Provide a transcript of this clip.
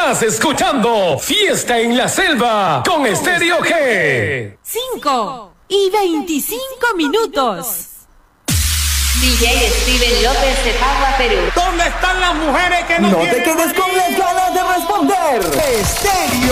Estás escuchando Fiesta en la Selva con Estéreo G. 5:25. DJ Steven López de Pagua, Perú. ¿Dónde están las mujeres que no te quedes con las ganas de responder? Estéreo